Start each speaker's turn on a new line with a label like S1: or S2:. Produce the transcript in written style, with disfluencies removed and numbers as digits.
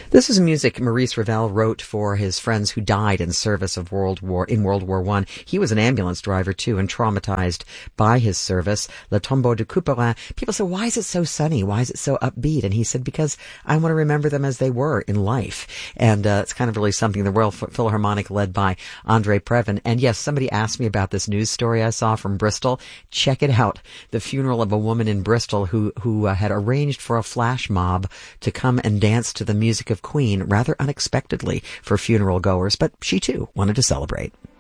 S1: This is music Maurice Ravel wrote for his friends who died in service of World War I. He was an ambulance driver too, and traumatized by his service. Le Tombeau de Couperin. People say, why is it so sunny? Why is it so upbeat? And he said, because I want to remember them as they were in life. And it's kind of really something. The Royal Philharmonic, led by Andre Previn. And yes, somebody asked me about this news story I saw from Bristol. Check it out. The funeral of a woman in Bristol who had arranged for a flash mob to come and dance to the music of Queen rather unexpectedly for funeral goers, but she too wanted to celebrate.